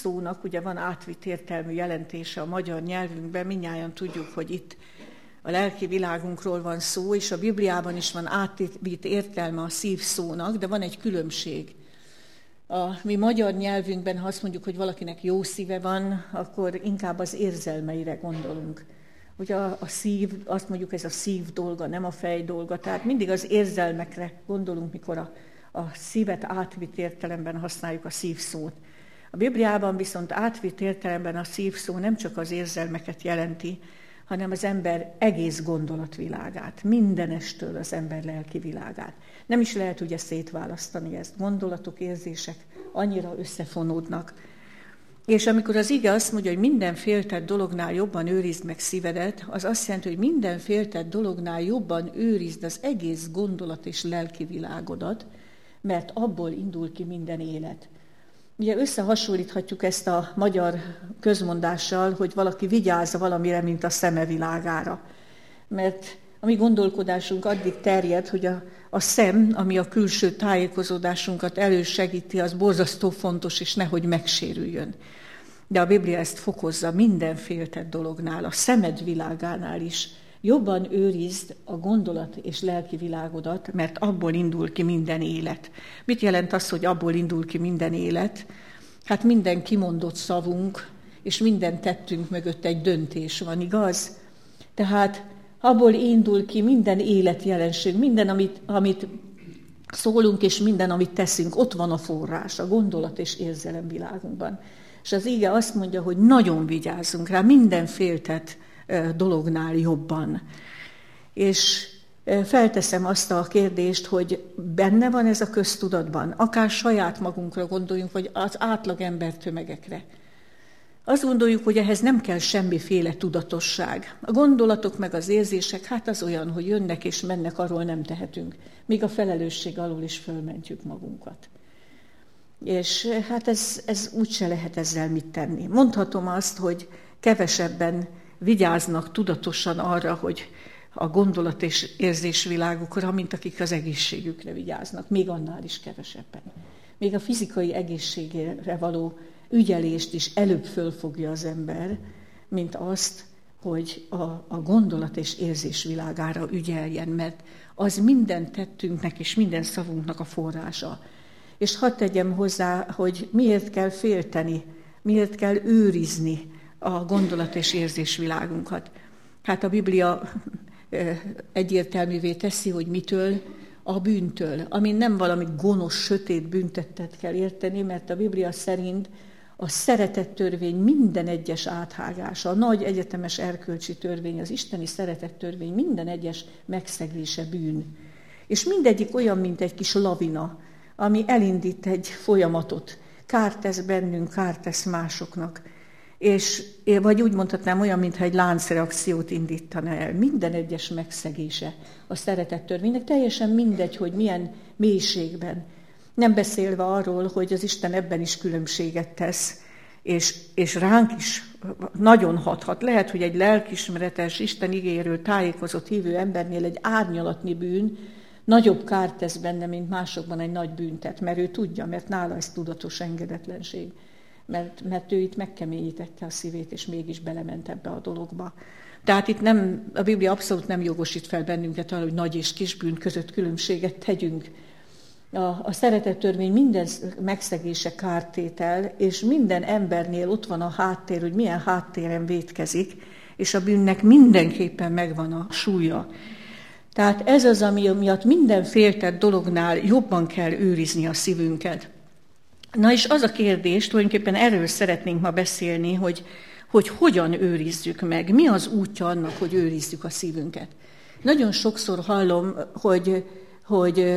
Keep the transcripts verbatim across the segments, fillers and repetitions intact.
szónak ugye van átvitt értelmű jelentése a magyar nyelvünkben, mindnyájan tudjuk, hogy itt a lelki világunkról van szó, és a Bibliában is van átvitt értelme a szív szónak, de van egy különbség. A mi magyar nyelvünkben, ha azt mondjuk, hogy valakinek jó szíve van, akkor inkább az érzelmeire gondolunk. Ugye a, a szív, azt mondjuk, ez a szív dolga, nem a fej dolga, tehát mindig az érzelmekre gondolunk, mikor a, a szívet átvitt értelemben használjuk a szív szót. A Bibliában viszont átvitt értelemben a szív szó nem csak az érzelmeket jelenti, hanem az ember egész gondolatvilágát, mindenestől az ember lelki világát. Nem is lehet ugye szétválasztani ezt. Gondolatok, érzések annyira összefonódnak. És amikor az ige azt mondja, hogy minden féltett dolognál jobban őrizd meg szívedet, az azt jelenti, hogy minden féltett dolognál jobban őrizd az egész gondolat és lelki világodat, mert abból indul ki minden élet. Ugye összehasonlíthatjuk ezt a magyar közmondással, hogy valaki vigyázza valamire, mint a szeme világára. Mert a mi gondolkodásunk addig terjed, hogy a, a szem, ami a külső tájékozódásunkat elősegíti, az borzasztó fontos, és nehogy megsérüljön. De a Biblia ezt fokozza minden féltett dolognál, a szemed világánál is. Jobban őrizd a gondolat és lelki világodat, mert abból indul ki minden élet. Mit jelent az, hogy abból indul ki minden élet? Hát minden kimondott szavunk, és minden tettünk mögött egy döntés van, igaz? Tehát abból indul ki minden életjelenség, minden, amit, amit szólunk, és minden, amit teszünk, ott van a forrás, a gondolat és érzelem világunkban. És az ige azt mondja, hogy nagyon vigyázzunk rá, minden féltett dolognál jobban. És felteszem azt a kérdést, hogy benne van ez a köztudatban, akár saját magunkra gondoljunk, vagy az átlag embertömegekre. Azt gondoljuk, hogy ehhez nem kell semmiféle tudatosság. A gondolatok meg az érzések, hát az olyan, hogy jönnek és mennek, arról nem tehetünk. Még a felelősség alól is fölmentjük magunkat. És hát ez, ez úgyse lehet ezzel mit tenni. Mondhatom azt, hogy kevesebben vigyáznak tudatosan arra, hogy a gondolat és érzésvilágukra, mint akik az egészségükre vigyáznak. Még annál is kevesebben. Még a fizikai egészségére való ügyelést is előbb fölfogja az ember, mint azt, hogy a, a gondolat és érzésvilágára ügyeljen, mert az minden tettünknek és minden szavunknak a forrása. És hadd tegyem hozzá, hogy miért kell félteni, miért kell őrizni a gondolat és érzésvilágunkat. Hát a Biblia egyértelművé teszi, hogy mitől, a bűntől, amin nem valami gonosz, sötét büntettet kell érteni, mert a Biblia szerint a szeretettörvény minden egyes áthágása, a nagy egyetemes erkölcsi törvény, az isteni szeretettörvény minden egyes megszegése bűn. És mindegyik olyan, mint egy kis lavina, ami elindít egy folyamatot, kárt tesz bennünk, kárt tesz másoknak. És, vagy úgy mondhatnám, olyan, mintha egy láncreakciót indítana el. Minden egyes megszegése a szeretettörvénynek, teljesen mindegy, hogy milyen mélységben. Nem beszélve arról, hogy az Isten ebben is különbséget tesz, és, és ránk is nagyon hathat. Lehet, hogy egy lelkismeretes, Isten igéről tájékozott hívő embernél egy árnyalatnyi bűn nagyobb kárt tesz benne, mint másokban egy nagy bűntet, mert ő tudja, mert nála ez tudatos engedetlenség. Mert, mert ő itt megkeményítette a szívét, és mégis belement ebbe a dologba. Tehát itt nem, a Biblia abszolút nem jogosít fel bennünket arra, hogy nagy és kis bűn között különbséget tegyünk. A, a szeretettörvény minden megszegése kártétel, és minden embernél ott van a háttér, hogy milyen háttéren vétkezik, és a bűnnek mindenképpen megvan a súlya. Tehát ez az, ami miatt minden féltett dolognál jobban kell őrizni a szívünket. Na és az a kérdés, tulajdonképpen erről szeretnénk ma beszélni, hogy, hogy hogyan őrizzük meg, mi az útja annak, hogy őrizzük a szívünket. Nagyon sokszor hallom, hogy, hogy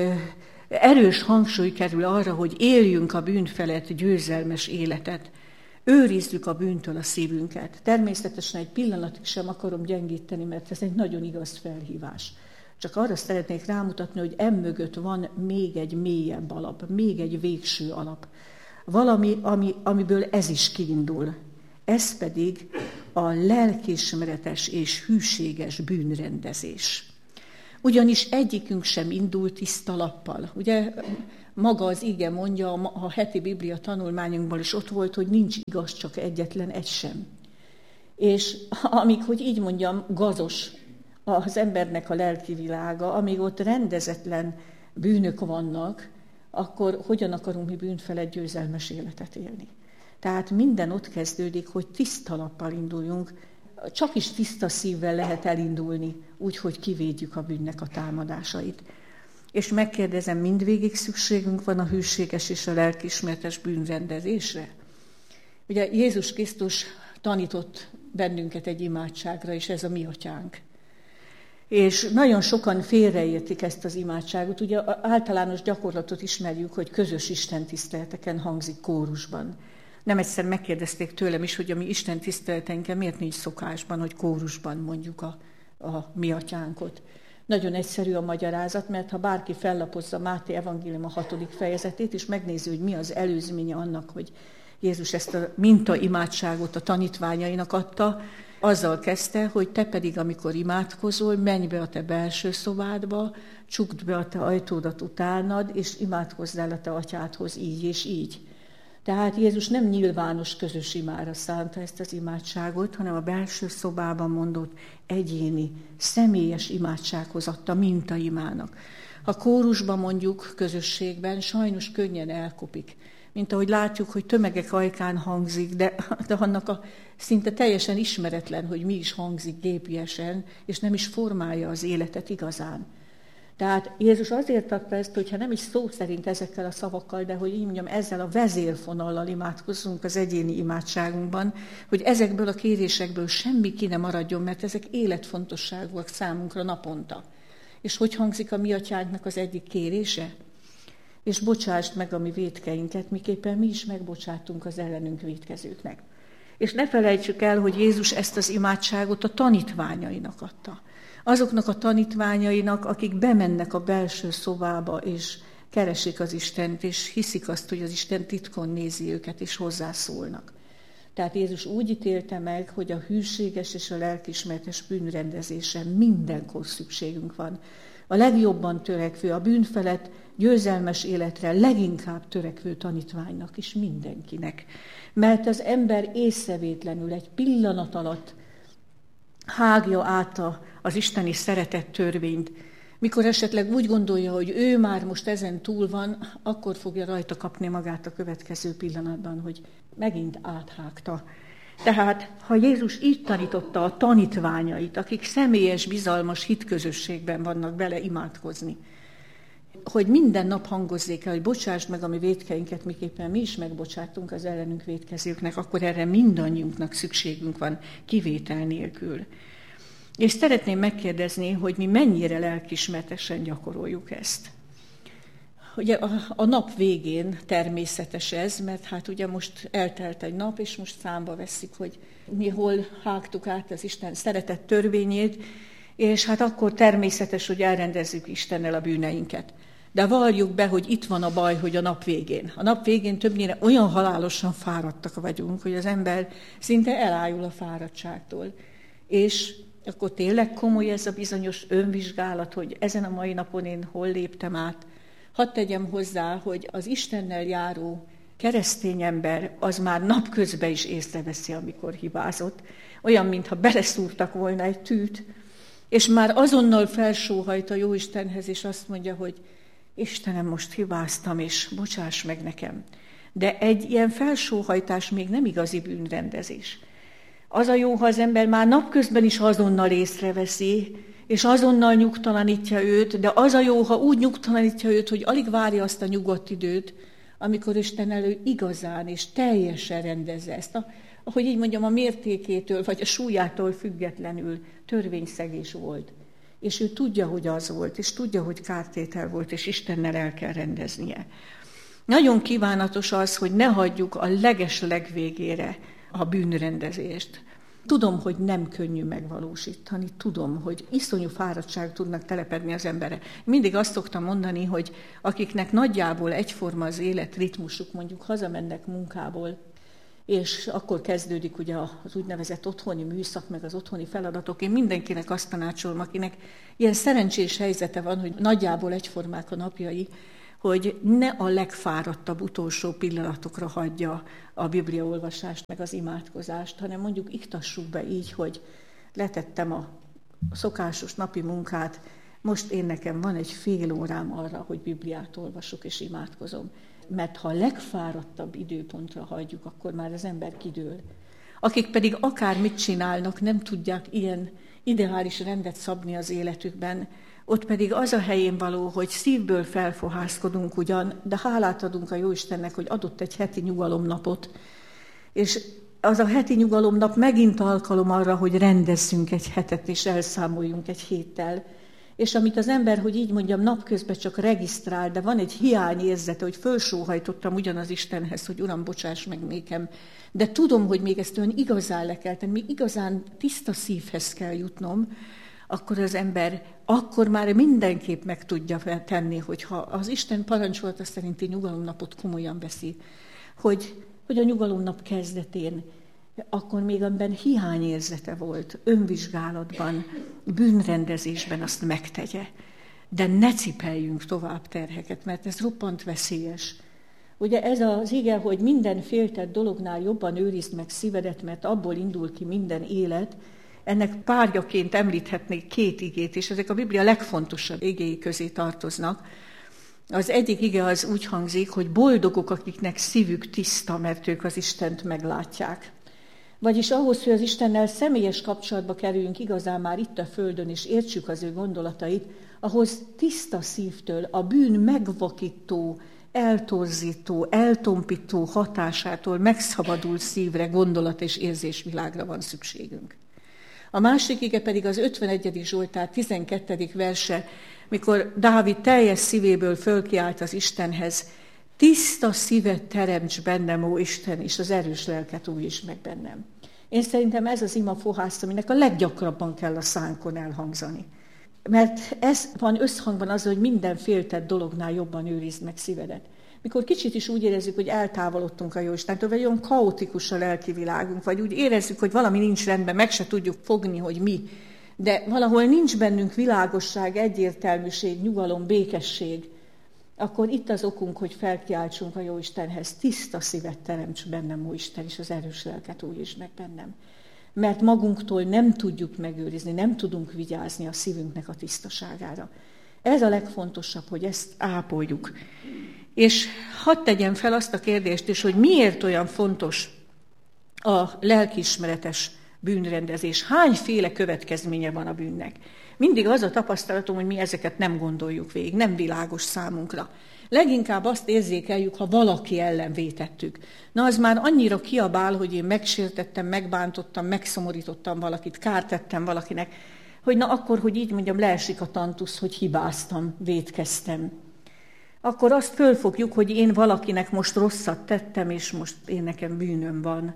erős hangsúly kerül arra, hogy éljünk a bűn felett győzelmes életet. Őrizzük a bűntől a szívünket. Természetesen egy pillanatig sem akarom gyengíteni, mert ez egy nagyon igaz felhívás. Csak arra szeretnék rámutatni, hogy emögött van még egy mélyebb alap, még egy végső alap. Valami, ami, amiből ez is kiindul. Ez pedig a lelkiismeretes és hűséges bűnrendezés. Ugyanis egyikünk sem indul tiszta lappal. Ugye maga az ige mondja, a heti Biblia tanulmányunkban is ott volt, hogy nincs igaz csak egyetlen egy sem. És amíg, hogy így mondjam, gazos az embernek a lelki világa, amíg ott rendezetlen bűnök vannak, akkor hogyan akarunk mi bűnfelett győzelmes életet élni? Tehát minden ott kezdődik, hogy tiszta lappal induljunk, csak is tiszta szívvel lehet elindulni, úgy, hogy kivédjük a bűnnek a támadásait. És megkérdezem, mindvégig szükségünk van a hűséges és a lelkiismeretes bűnrendezésre? Ugye Jézus Krisztus tanított bennünket egy imádságra, és ez a mi atyánk. És nagyon sokan félreértik ezt az imádságot. Ugye általános gyakorlatot ismerjük, hogy közös istentiszteleteken hangzik kórusban. Nem egyszer megkérdezték tőlem is, hogy a mi istentiszteleteinken miért nincs szokásban, hogy kórusban mondjuk a, a mi atyánkot. Nagyon egyszerű a magyarázat, mert ha bárki fellapozza Máté evangélium a hatodik fejezetét, és megnézi, hogy mi az előzménye annak, hogy Jézus ezt a minta imádságot a tanítványainak adta, azzal kezdte, hogy te pedig, amikor imádkozol, menj be a te belső szobádba, csukd be a te ajtódat utánad, és imádkozzál a te atyádhoz így és így. Tehát Jézus nem nyilvános közös imára szánta ezt az imádságot, hanem a belső szobában mondott egyéni, személyes imádsághoz adta mintaimának. Ha kórusban mondjuk közösségben, sajnos könnyen elkopik. Mint ahogy látjuk, hogy tömegek ajkán hangzik, de, de annak a szinte teljesen ismeretlen, hogy mi is hangzik gépiesen, és nem is formálja az életet igazán. Tehát Jézus azért adta ezt, hogyha nem is szó szerint ezekkel a szavakkal, de hogy így mondjam, ezzel a vezérfonallal imádkozzunk az egyéni imádságunkban, hogy ezekből a kérésekből semmi ki ne maradjon, mert ezek életfontosságúak számunkra naponta. És hogy hangzik a mi atyánknak az egyik kérése? És bocsásd meg a mi vétkeinket, miképpen mi is megbocsátunk az ellenünk vétkezőknek. És ne felejtsük el, hogy Jézus ezt az imádságot a tanítványainak adta. Azoknak a tanítványainak, akik bemennek a belső szobába, és keresik az Istent, és hiszik azt, hogy az Isten titkon nézi őket, és hozzászólnak. Tehát Jézus úgy ítélte meg, hogy a hűséges és a lelkiismeretes bűnrendezésre mindenkor szükségünk van. A legjobban törekvő, a bűn felett győzelmes életre leginkább törekvő tanítványnak is mindenkinek. Mert az ember észrevétlenül egy pillanat alatt hágja át az isteni szeretett törvényt. Mikor esetleg úgy gondolja, hogy ő már most ezen túl van, akkor fogja rajta kapni magát a következő pillanatban, hogy megint áthágta. Tehát, ha Jézus így tanította a tanítványait, akik személyes, bizalmas hitközösségben vannak bele imádkozni, hogy minden nap hangozzék el, hogy bocsásd meg a mi vétkeinket, miképpen mi is megbocsátunk az ellenünk vétkezőknek, akkor erre mindannyiunknak szükségünk van, kivétel nélkül. És szeretném megkérdezni, hogy mi mennyire lelkiismeretesen gyakoroljuk ezt. Ugye a, a nap végén természetes ez, mert hát ugye most eltelt egy nap, és most számba veszik, hogy mi hol hágtuk át az Isten szeretett törvényét, és hát akkor természetes, hogy elrendezzük Istennel a bűneinket. De valljuk be, hogy itt van a baj, hogy a nap végén. A nap végén többnyire olyan halálosan fáradtak vagyunk, hogy az ember szinte elájul a fáradtságtól. És akkor tényleg komoly ez a bizonyos önvizsgálat, hogy ezen a mai napon én hol léptem át. Hadd tegyem hozzá, hogy az Istennel járó keresztény ember az már napközben is észreveszi, amikor hibázott. Olyan, mintha beleszúrtak volna egy tűt, és már azonnal felsóhajt a Jóistenhez, és azt mondja, hogy Istenem, most hibáztam, és bocsáss meg nekem. De egy ilyen felsóhajtás még nem igazi bűnrendezés. Az a jó, ha az ember már napközben is azonnal észreveszi, és azonnal nyugtalanítja őt, de az a jó, ha úgy nyugtalanítja őt, hogy alig várja azt a nyugodt időt, amikor Isten elő igazán és teljesen rendezze ezt, a, ahogy így mondjam, a mértékétől vagy a súlyától függetlenül törvényszegés volt. És ő tudja, hogy az volt, és tudja, hogy kártétel volt, és Istennel el kell rendeznie. Nagyon kívánatos az, hogy ne hagyjuk a leges legvégére a bűnrendezést. Tudom, hogy nem könnyű megvalósítani, tudom, hogy iszonyú fáradtság tudnak telepedni az emberre. Mindig azt szoktam mondani, hogy akiknek nagyjából egyforma az életritmusuk, mondjuk hazamennek munkából, és akkor kezdődik ugye az úgynevezett otthoni műszak, meg az otthoni feladatok. Én mindenkinek azt tanácsolom, akinek ilyen szerencsés helyzete van, hogy nagyjából egyformák a napjai, hogy ne a legfáradtabb utolsó pillanatokra hagyja a bibliaolvasást, meg az imádkozást, hanem mondjuk iktassuk be így, hogy letettem a szokásos napi munkát, most én nekem van egy fél órám arra, hogy Bibliát olvasok és imádkozom. Mert ha a legfáradtabb időpontra hagyjuk, akkor már az ember kidől. Akik pedig akármit csinálnak, nem tudják ilyen ideális rendet szabni az életükben, ott pedig az a helyén való, hogy szívből felfohászkodunk ugyan, de hálát adunk a Jóistennek, hogy adott egy heti nyugalomnapot, és az a heti nyugalomnap megint alkalom arra, hogy rendezzünk egy hetet, és elszámoljunk egy héttel. És amit az ember, hogy így mondjam, napközben csak regisztrál, de van egy hiányérzete, hogy fölsóhajtottam ugyanaz Istenhez, hogy Uram, bocsáss meg nékem, de tudom, hogy még ezt olyan igazán le kell tenni, még igazán tiszta szívhez kell jutnom, akkor az ember akkor már mindenképp meg tudja tenni, hogyha az Isten parancsolata szerinti nyugalomnapot komolyan veszi, hogy, hogy a nyugalomnap kezdetén akkor még abban hiányérzete volt, önvizsgálatban, bűnrendezésben azt megtegye. De ne cipeljünk tovább terheket, mert ez roppant veszélyes. Ugye ez az ige, hogy minden féltett dolognál jobban őrizd meg szívedet, mert abból indul ki minden élet, ennek párjaként említhetnék két igét, és ezek a Biblia legfontosabb igéi közé tartoznak. Az egyik ige az úgy hangzik, hogy boldogok, akiknek szívük tiszta, mert ők az Istent meglátják. Vagyis ahhoz, hogy az Istennel személyes kapcsolatba kerüljünk igazán már itt a földön, és értsük az ő gondolatait, ahhoz tiszta szívtől, a bűn megvakító, eltorzító, eltompító hatásától megszabadult szívre, gondolat és érzésvilágra van szükségünk. A másik ige pedig az ötvenegyedik Zsoltár tizenkettedik verse, mikor Dávid teljes szívéből fölkiált az Istenhez, tiszta szívet teremts bennem, ó Isten, és az erős lelket újítsd meg bennem. Én szerintem ez az ima fohász, aminek a leggyakrabban kell a szánkon elhangzani. Mert ez van összhangban az, hogy minden féltett dolognál jobban őrizd meg szívedet. Mikor kicsit is úgy érezzük, hogy eltávolodtunk a Jóistentől, vagy olyan kaotikus a lelki világunk, vagy úgy érezzük, hogy valami nincs rendben, meg se tudjuk fogni, hogy mi. De valahol nincs bennünk világosság, egyértelműség, nyugalom, békesség, akkor itt az okunk, hogy felkiáltsunk a Jóistenhez, tiszta szívet teremts bennem, ó Isten, és az erős lelket újítsd meg bennem. Mert magunktól nem tudjuk megőrizni, nem tudunk vigyázni a szívünknek a tisztaságára. Ez a legfontosabb, hogy ezt ápoljuk. És hadd tegyem fel azt a kérdést is, hogy miért olyan fontos a lelkiismeretes bűnrendezés. Hányféle következménye van a bűnnek? Mindig az a tapasztalatom, hogy mi ezeket nem gondoljuk végig, nem világos számunkra. Leginkább azt érzékeljük, ha valaki ellen vétettük. Na, az már annyira kiabál, hogy én megsértettem, megbántottam, megszomorítottam valakit, kárt tettem valakinek, hogy na akkor, hogy így mondjam, leesik a tantusz, hogy hibáztam, vétkeztem. Akkor azt fölfogjuk, hogy én valakinek most rosszat tettem, és most én nekem bűnöm van.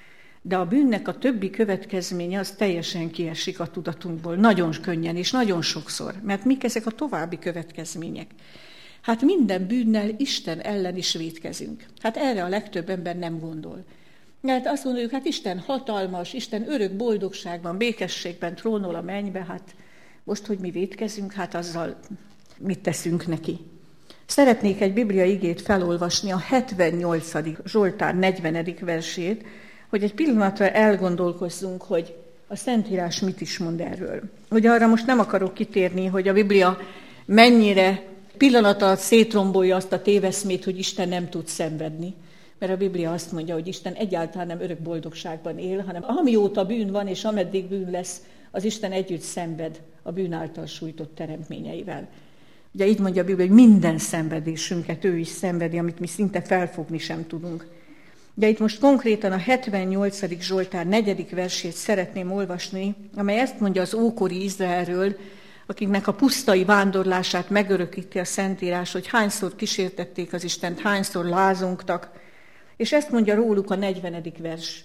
De a bűnnek a többi következménye az teljesen kiesik a tudatunkból, nagyon könnyen és nagyon sokszor. Mert mik ezek a további következmények? Hát minden bűnnel Isten ellen is vétkezünk. Hát erre a legtöbb ember nem gondol. Mert azt gondoljuk, hát Isten hatalmas, Isten örök boldogságban, békességben trónol a mennybe, hát most, hogy mi vétkezünk, hát azzal mit teszünk neki. Szeretnék egy bibliai igét felolvasni, a hetvennyolcadik Zsoltár negyvenedik versét, hogy egy pillanatra elgondolkozzunk, hogy a Szentírás mit is mond erről. Ugye arra most nem akarok kitérni, hogy a Biblia mennyire pillanat alatt szétrombolja azt a téveszmét, hogy Isten nem tud szenvedni. Mert a Biblia azt mondja, hogy Isten egyáltalán nem örök boldogságban él, hanem amióta bűn van, és ameddig bűn lesz, az Isten együtt szenved a bűn által sújtott teremtményeivel. Ugye így mondja a Biblia, hogy minden szenvedésünket ő is szenvedi, amit mi szinte felfogni sem tudunk. De itt most konkrétan a hetvennyolcadik Zsoltár negyedik versét szeretném olvasni, amely ezt mondja az ókori Izraelről, akiknek a pusztai vándorlását megörökíti a Szentírás, hogy hányszor kísértették az Istent, hányszor lázongtak, és ezt mondja róluk a negyvenedik vers.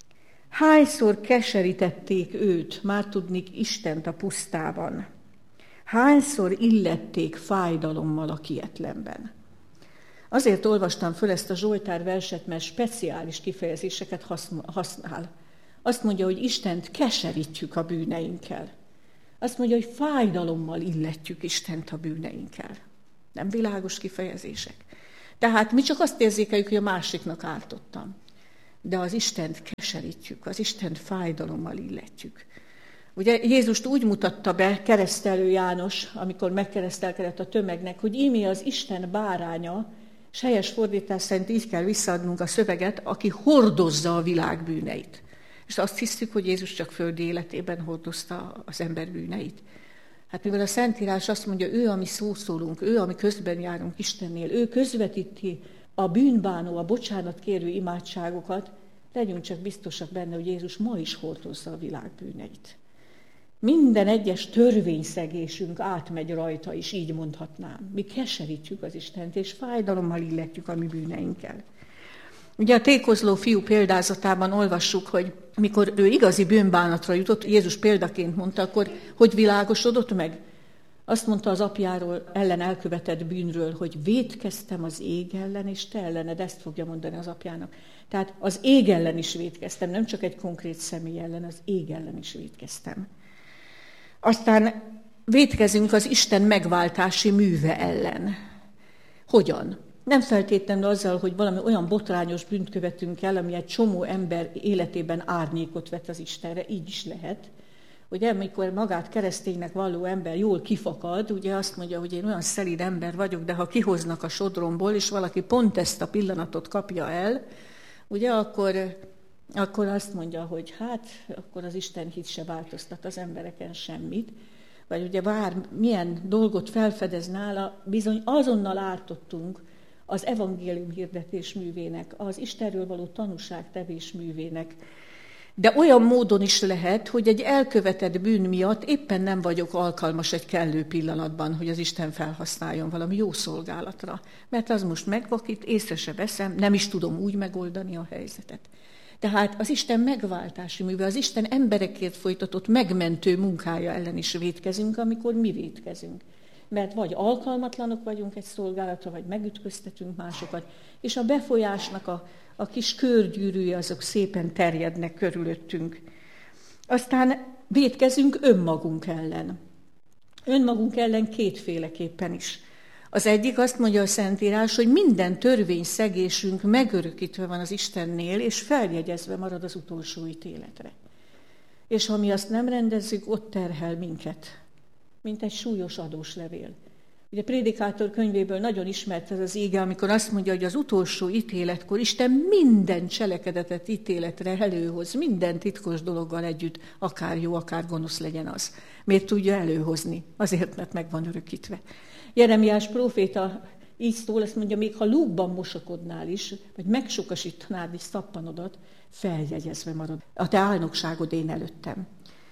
Hányszor keserítették őt, már tudnik Istent a pusztában. Hányszor illették fájdalommal a kietlenben. Azért olvastam föl ezt a Zsoltár verset, mert speciális kifejezéseket használ. Azt mondja, hogy Istent keserítjük a bűneinkkel. Azt mondja, hogy fájdalommal illetjük Istent a bűneinkkel. Nem világos kifejezések. Tehát mi csak azt érzékeljük, hogy a másiknak ártottam. De az Istent keserítjük, az Istent fájdalommal illetjük. Ugye Jézust úgy mutatta be Keresztelő János, amikor megkeresztelkedett a tömegnek, hogy ímé az Isten báránya, és helyes fordítás szerint így kell visszaadnunk a szöveget, aki hordozza a világ bűneit. És azt hiszük, hogy Jézus csak földi életében hordozta az ember bűneit. Hát mivel a Szentírás azt mondja, ő, ami szószólunk, ő, ami közben járunk Istennél, ő közvetíti a bűnbánó, a bocsánat kérő imádságokat, legyünk csak biztosak benne, hogy Jézus ma is hordozza a világ bűneit. Minden egyes törvényszegésünk átmegy rajta is, így mondhatnám. Mi keserítjük az Istent, és fájdalommal illetjük a mi bűneinkkel. Ugye a tékozló fiú példázatában olvassuk, hogy mikor ő igazi bűnbánatra jutott, Jézus példaként mondta, akkor hogy világosodott meg? Azt mondta az apjáról, ellen elkövetett bűnről, hogy vétkeztem az ég ellen, és te ellened, ezt fogja mondani az apjának. Tehát az ég ellen is vétkeztem, nem csak egy konkrét személy ellen, az ég ellen is vétkeztem. Aztán vétkezünk az Isten megváltási műve ellen. Hogyan? Nem feltétlenül azzal, hogy valami olyan botrányos bűnt követünk el, ami egy csomó ember életében árnyékot vet az Istenre, így is lehet. Ugye, amikor magát kereszténynek valló ember jól kifakad, ugye azt mondja, hogy én olyan szelíd ember vagyok, de ha kihoznak a sodromból, és valaki pont ezt a pillanatot kapja el, ugye, akkor, akkor azt mondja, hogy hát, akkor az Isten hit se változtat az embereken semmit, vagy ugye bár milyen dolgot felfedez nála, bizony azonnal ártottunk az evangélium hirdetés művének, az Istenről való tanúságtevés művének. De olyan módon is lehet, hogy egy elkövetett bűn miatt éppen nem vagyok alkalmas egy kellő pillanatban, hogy az Isten felhasználjon valami jó szolgálatra. Mert az most megvakít, észre se veszem, nem is tudom úgy megoldani a helyzetet. Tehát az Isten megváltási műve, az Isten emberekért folytatott megmentő munkája ellen is vétkezünk, amikor mi vétkezünk. Mert vagy alkalmatlanok vagyunk egy szolgálatra, vagy megütköztetünk másokat, és a befolyásnak a, a kis körgyűrűje azok szépen terjednek körülöttünk. Aztán vétkezünk önmagunk ellen. Önmagunk ellen kétféleképpen is. Az egyik azt mondja a Szentírás, hogy minden törvényszegésünk megörökítve van az Istennél, és feljegyezve marad az utolsó ítéletre. És ha mi azt nem rendezzük, ott terhel minket, mint egy súlyos adóslevél. Ugye Prédikátor könyvéből nagyon ismert ez az íge, amikor azt mondja, hogy az utolsó ítéletkor Isten minden cselekedetet ítéletre előhoz, minden titkos dologgal együtt, akár jó, akár gonosz legyen az. Miért tudja előhozni? Azért, mert meg van örökítve. Jeremiás próféta így szól, azt mondja, még ha lúgban mosakodnál is, vagy megsokasítanád is szappanodat, feljegyezve marad a te álnokságod én előttem.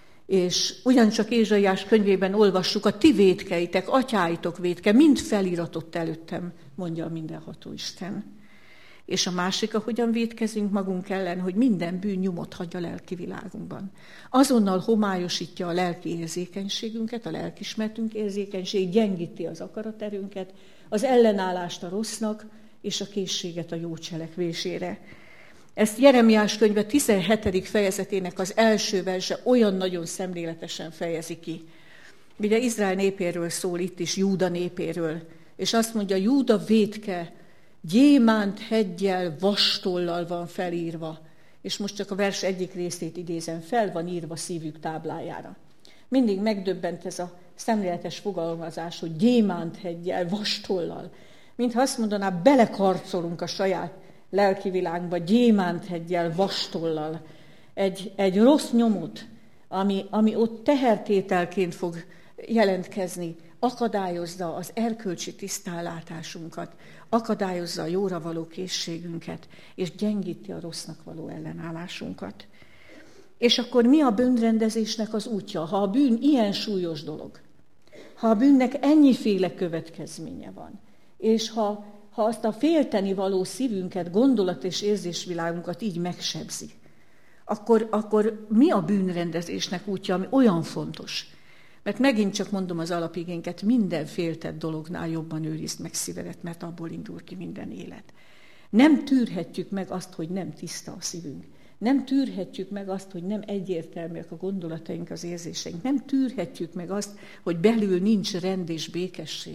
És ugyancsak Ézsaiás könyvében olvassuk, a ti vétkeitek, atyáitok vétke, mind feliratott előttem, mondja a mindenható Isten. És a másik, ahogyan vétkezünk magunk ellen, hogy minden bűn nyomot hagy a lelki világunkban. Azonnal homályosítja a lelki érzékenységünket, a lelkismertünk érzékenység, gyengíti az akaraterőnket, az ellenállást a rossznak, és a készséget a jó cselekvésére. Ezt Jeremiás könyve tizenhetedik fejezetének az első verse olyan nagyon szemléletesen fejezi ki. Ugye Izrael népéről szól itt is, Júda népéről, és azt mondja, Júda vétke gyémánt heggyel, vastollal van felírva, és most csak a vers egyik részét idézem, fel van írva szívük táblájára. Mindig megdöbbent ez a szemléletes fogalmazás, hogy gyémánt heggyel, vastollal. Mintha azt mondaná, belekarcolunk a saját lelki világba, gyémánt heggyel, vastollal. Egy, egy rossz nyomot, ami, ami ott tehertételként fog jelentkezni, akadályozza az erkölcsi tisztánlátásunkat, akadályozza a jóra való készségünket, és gyengíti a rossznak való ellenállásunkat. És akkor mi a bűnrendezésnek az útja? Ha a bűn ilyen súlyos dolog, ha a bűnnek ennyiféle következménye van, és ha, ha azt a félteni való szívünket, gondolat és érzésvilágunkat így megsebzi, akkor, akkor mi a bűnrendezésnek útja, ami olyan fontos? Mert megint csak mondom az alapigénket, minden féltett dolognál jobban őrizd meg szívedet, mert abból indul ki minden élet. Nem tűrhetjük meg azt, hogy nem tiszta a szívünk. Nem tűrhetjük meg azt, hogy nem egyértelműek a gondolataink, az érzéseink. Nem tűrhetjük meg azt, hogy belül nincs rend és békesség.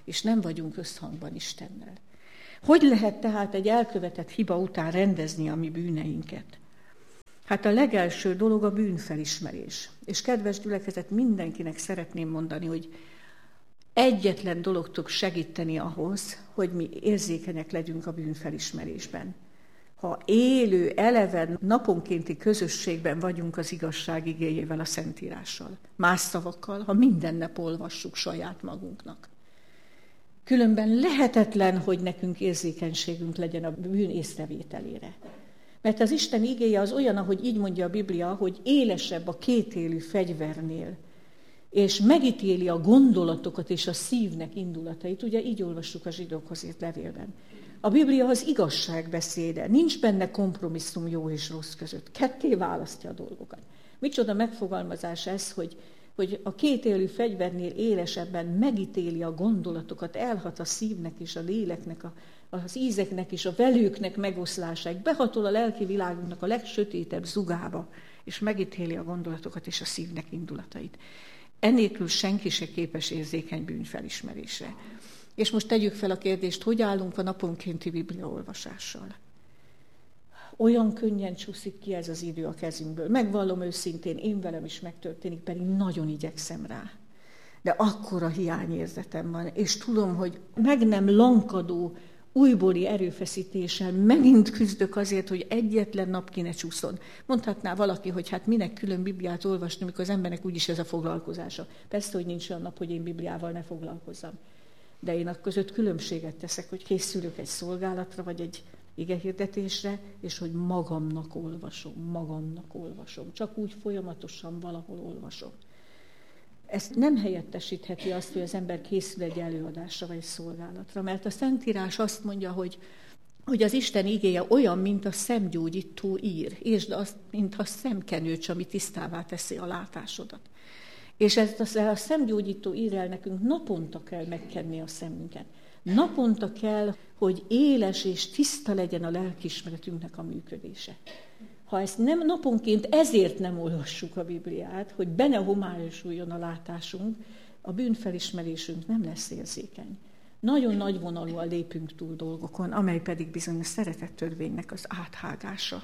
és nem vagyunk összhangban Istennel. Hogy lehet tehát egy elkövetett hiba után rendezni a mi bűneinket? Hát a legelső dolog a bűnfelismerés. És kedves gyülekezet, mindenkinek szeretném mondani, hogy egyetlen dolog tud segíteni ahhoz, hogy mi érzékenyek legyünk a bűnfelismerésben. Ha élő, eleven, naponkénti közösségben vagyunk az igazság igéjével, a Szentírással, más szavakkal, ha minden nap olvassuk saját magunknak. Különben lehetetlen, hogy nekünk érzékenységünk legyen a bűn észrevételére. Mert az Isten igéje az olyan, ahogy így mondja a Biblia, hogy élesebb a kétélű fegyvernél, és megítéli a gondolatokat és a szívnek indulatait. Ugye így olvassuk a zsidókhoz írt levélben. A Biblia az igazság beszéde, nincs benne kompromisszum jó és rossz között. Ketté választja a dolgokat. Micsoda megfogalmazás ez, hogy, hogy a kétélű fegyvernél élesebben megítéli a gondolatokat, elhat a szívnek és a léleknek, a, az ízeknek és a velőknek megoszlásáig, behatol a lelki világunknak a legsötétebb zugába, és megítéli a gondolatokat és a szívnek indulatait. Ennélkül senki se képes érzékeny bűnfelismerésre. És most tegyük fel a kérdést, hogy állunk a naponkénti bibliaolvasással. Olyan könnyen csúszik ki ez az idő a kezünkből. Megvallom őszintén, én velem is megtörténik, pedig nagyon igyekszem rá. De akkora hiányérzetem van, és tudom, hogy meg nem lankadó, újbóli erőfeszítéssel megint küzdök azért, hogy egyetlen nap ki ne csúszon. Mondhatná valaki, hogy hát minek külön Bibliát olvasni, mikor az embernek úgyis ez a foglalkozása. Persze, hogy nincs olyan nap, hogy én Bibliával ne foglalkozzam. De én a között különbséget teszek, hogy készülök egy szolgálatra, vagy egy igehirdetésre, és hogy magamnak olvasom, magamnak olvasom. Csak úgy folyamatosan valahol olvasom. Ez nem helyettesítheti azt, hogy az ember készül egy előadásra vagy egy szolgálatra, mert a Szentírás azt mondja, hogy, hogy az Isten igéje olyan, mint a szemgyógyító ír, és azt, mint a szemkenőcs, ami tisztává teszi a látásodat. És ezt a szemgyógyító írrel nekünk naponta kell megkenni a szemünket. Naponta kell, hogy éles és tiszta legyen a lelkiismeretünknek a működése. Ha ezt nem naponként, ezért nem olvassuk a Bibliát, hogy be ne homályosuljon a látásunk, a bűnfelismerésünk nem lesz érzékeny. Nagyon nagyvonalúan lépünk túl dolgokon, amely pedig bizony a szeretettörvénynek az áthágása.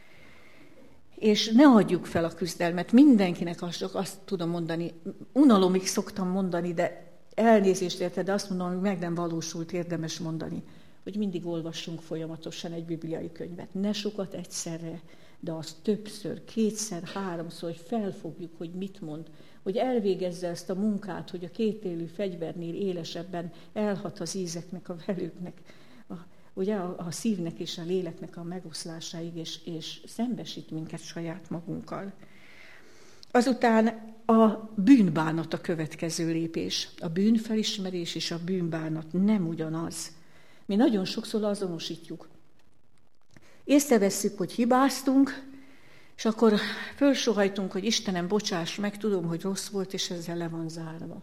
És ne adjuk fel a küzdelmet, mindenkinek azt, csak azt tudom mondani, unalomig szoktam mondani, de elnézést érte, de azt mondom, hogy meg nem valósult, érdemes mondani, hogy mindig olvassunk folyamatosan egy bibliai könyvet. Ne sokat egyszerre, de azt többször, kétszer, háromszor, hogy felfogjuk, hogy mit mond, hogy elvégezze ezt a munkát, hogy a kétélű fegyvernél élesebben elhat az ízeknek, a velőknek, a, ugye a, a szívnek és a léleknek a megoszlásáig, és, és szembesít minket saját magunkkal. Azután a bűnbánat a következő lépés. A bűnfelismerés és a bűnbánat nem ugyanaz. Mi nagyon sokszor azonosítjuk. Észrevesszük, hogy hibáztunk, és akkor fölsohajtunk, hogy Istenem, bocsáss meg, tudom, hogy rossz volt, és ezzel le van zárva.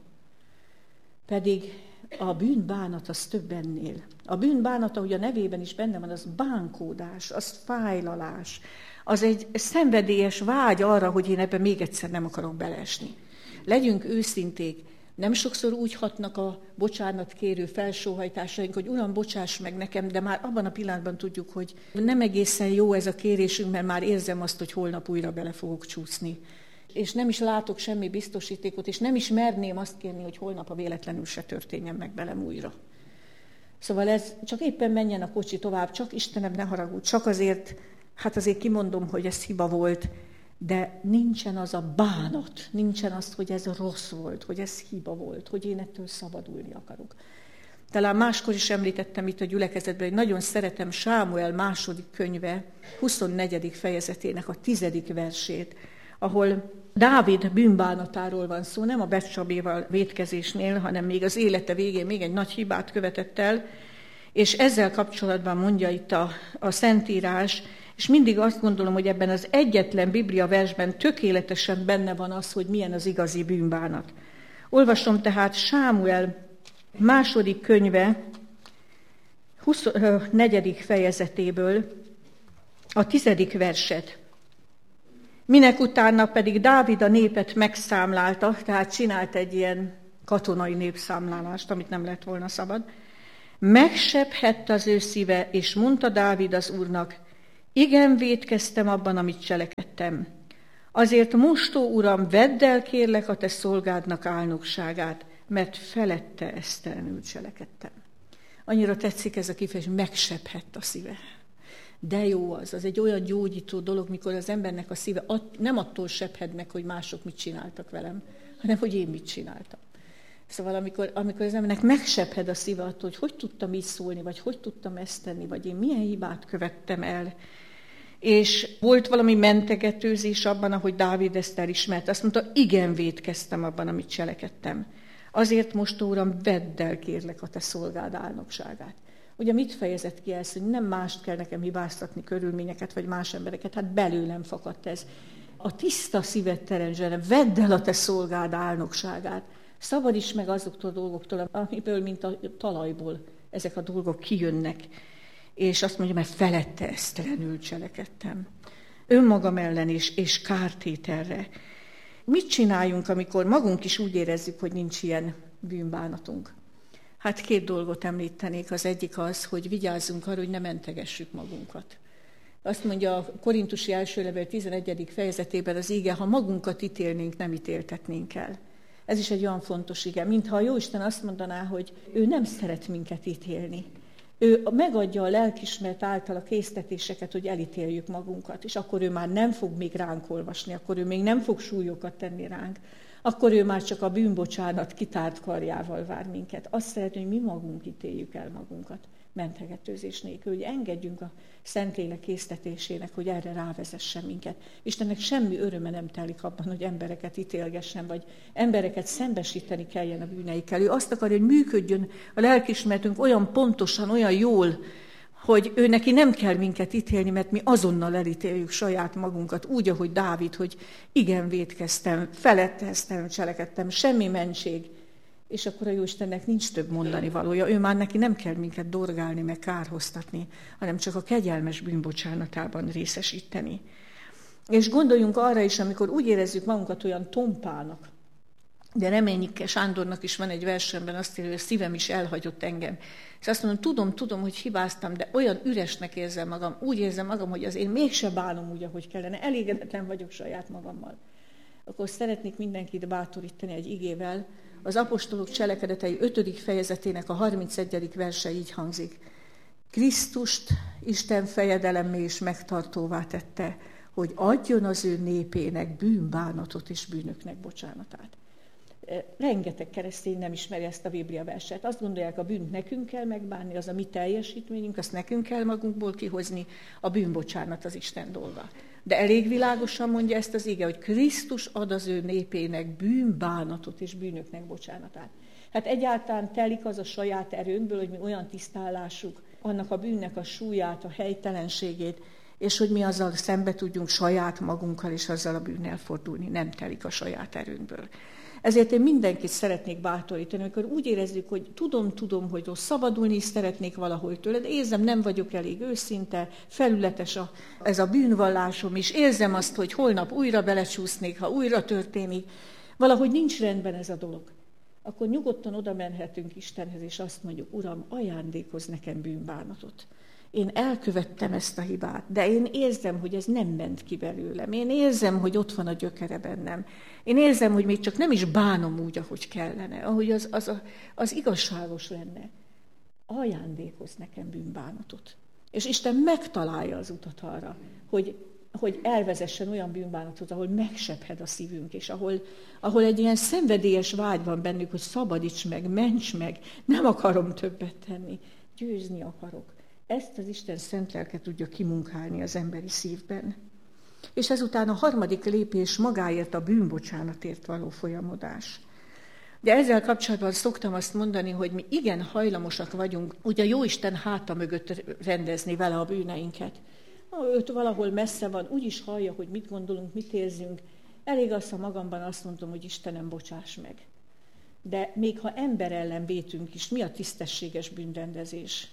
Pedig a bűnbánat az több ennél. A bűnbánat, ahogy a nevében is benne van, az bánkódás, az fájlalás, az egy szenvedélyes vágy arra, hogy én ebben még egyszer nem akarok beleesni. Legyünk őszinték, nem sokszor úgy hatnak a bocsánatkérő felsóhajtásaink, hogy Uram, bocsáss meg nekem, de már abban a pillanatban tudjuk, hogy nem egészen jó ez a kérésünk, mert már érzem azt, hogy holnap újra bele fogok csúszni. És nem is látok semmi biztosítékot, és nem is merném azt kérni, hogy holnap a véletlenül se történjen meg velem újra. Szóval ez csak éppen menjen a kocsi tovább, csak Istenem, ne haragudj, csak azért, hát azért kimondom, hogy ez hiba volt, de nincsen az a bánat, nincsen az, hogy ez rossz volt, hogy ez hiba volt, hogy én ettől szabadulni akarok. Talán máskor is említettem itt a gyülekezetben, hogy nagyon szeretem Sámuel második könyve, huszonnegyedik fejezetének a tizedik versét, ahol Dávid bűnbánatáról van szó, nem a Betsabéval vétkezésnél, hanem még az élete végén még egy nagy hibát követett el, és ezzel kapcsolatban mondja itt a, a Szentírás, és mindig azt gondolom, hogy ebben az egyetlen Biblia versben tökéletesen benne van az, hogy milyen az igazi bűnbánat. Olvasom tehát Sámuel második könyve huszonnegyedik fejezetéből a tizedik verset. Minek utána pedig Dávid a népet megszámlálta, tehát csinált egy ilyen katonai népszámlálást, amit nem lett volna szabad. Megsebhett az ő szíve, és mondta Dávid az Úrnak, igen, vétkeztem abban, amit cselekedtem. Azért mostó, Uram, vedd el kérlek a te szolgádnak álnokságát, mert felette esztelenül cselekedtem. Annyira tetszik ez a kifejezés, megsebhett a szíve. De jó az, az egy olyan gyógyító dolog, mikor az embernek a szíve att, nem attól sebhed meg, hogy mások mit csináltak velem, hanem hogy én mit csináltam. Szóval amikor, amikor az embernek megsebhed a szíve attól, hogy hogy tudtam így szólni, vagy hogy tudtam ezt tenni, vagy én milyen hibát követtem el. És volt valami mentegetőzés abban, ahogy Dávid ezt elismerte. Azt mondta, igen, vétkeztem abban, amit cselekedtem. Azért most, Uram, vedd el, kérlek, a te szolgád álnokságát. Ugye mit fejezett ki ez, hogy nem mást kell nekem hibáztatni, körülményeket, vagy más embereket, hát belőlem fakadt ez. A tiszta szívet teremtsen, vedd el a te szolgád álnokságát. Szabadíts meg azoktól a dolgoktól, amiből, mint a talajból ezek a dolgok kijönnek. És azt mondja, mert felette esztelenül cselekedtem. Önmagam ellen is, és kártételre. Mit csináljunk, amikor magunk is úgy érezzük, hogy nincs ilyen bűnbánatunk? Hát két dolgot említenék. Az egyik az, hogy vigyázzunk arra, hogy ne mentegessük magunkat. Azt mondja a Korintusi első levél tizenegyedik fejezetében az íge, ha magunkat ítélnénk, nem ítéltetnénk el. Ez is egy olyan fontos ige, mintha a Jóisten azt mondaná, hogy ő nem szeret minket ítélni. Ő megadja a lelkismeret által a késztetéseket, hogy elítéljük magunkat, és akkor ő már nem fog még ránk olvasni, akkor ő még nem fog súlyokat tenni ránk, akkor ő már csak a bűnbocsánat kitárt karjával vár minket. Azt szeretné, hogy mi magunk ítéljük el magunkat mentegetőzés nélkül, hogy engedjünk a Szentlélek késztetésének, hogy erre rávezessen minket. Istennek semmi öröme nem telik abban, hogy embereket ítélgessen, vagy embereket szembesíteni kelljen a bűneikkel. Ő azt akarja, hogy működjön a lelkiismeretünk olyan pontosan, olyan jól, hogy ő neki nem kell minket ítélni, mert mi azonnal elítéljük saját magunkat, úgy, ahogy Dávid, hogy igen, vétkeztem, feletteztem, cselekedtem, semmi mentség. És akkor a Jóistennek nincs több mondani valója. Ő már neki nem kell minket dorgálni, meg kárhoztatni, hanem csak a kegyelmes bűnbocsánatában részesíteni. És gondoljunk arra is, amikor úgy érezzük magunkat olyan tompának, de Reményike Sándornak is van egy versenben, azt írja, hogy a szívem is elhagyott engem. És azt mondom, tudom, tudom, hogy hibáztam, de olyan üresnek érzem magam, úgy érzem magam, hogy az én mégse bánom úgy, ahogy kellene, elégedetlen vagyok saját magammal. Akkor szeretnék mindenkit bátorítani egy igével. Az apostolok cselekedetei ötödik fejezetének a harmincegyedik verse így hangzik. Krisztust Isten fejedelemmé és megtartóvá tette, hogy adjon az ő népének bűnbánatot és bűnöknek bocsánatát. Rengeteg keresztény nem ismeri ezt a Biblia verset. Azt gondolják, a bűnt nekünk kell megbánni, az a mi teljesítményünk, azt nekünk kell magunkból kihozni, a bűnbocsánat az Isten dolga. De elég világosan mondja ezt az ige, hogy Krisztus ad az ő népének bűnbánatot és bűnöknek bocsánatát. Hát egyáltalán telik az a saját erőnkből, hogy mi olyan tisztállásuk, annak a bűnnek a súlyát, a helytelenségét, és hogy mi azzal szembe tudjunk saját magunkkal és azzal a bűnnel fordulni. Nem telik a saját erőnkből. Ezért én mindenkit szeretnék bátorítani, amikor úgy érezzük, hogy tudom, tudom, hogy rossz, szabadulni is szeretnék valahol tőle, de érzem, nem vagyok elég őszinte, felületes a, ez a bűnvallásom is, érzem azt, hogy holnap újra belecsúsznék, ha újra történik, valahogy nincs rendben ez a dolog. Akkor nyugodtan oda menhetünk Istenhez, és azt mondjuk, Uram, ajándékozz nekem bűnbánatot. Én elkövettem ezt a hibát, de én érzem, hogy ez nem ment ki belőlem. Én érzem, hogy ott van a gyökere bennem. Én érzem, hogy még csak nem is bánom úgy, ahogy kellene, ahogy az, az, az igazságos lenne. Ajándékozz nekem bűnbánatot. És Isten megtalálja az utat arra, hogy, hogy elvezessen olyan bűnbánatot, ahol megsebhed a szívünk, és ahol, ahol egy ilyen szenvedélyes vágy van bennük, hogy szabadíts meg, ments meg, nem akarom többet tenni, győzni akarok. Ezt az Isten szent lelke tudja kimunkálni az emberi szívben. És ezután a harmadik lépés magáért a bűnbocsánatért való folyamodás. De ezzel kapcsolatban szoktam azt mondani, hogy mi igen hajlamosak vagyunk, ugye a Jóisten háta mögött rendezni vele a bűneinket. Őt valahol messze van, úgyis hallja, hogy mit gondolunk, mit érzünk. Elég az, ha magamban azt mondom, hogy Istenem, bocsáss meg. De még ha ember ellen vétünk is, mi a tisztességes bűnrendezés?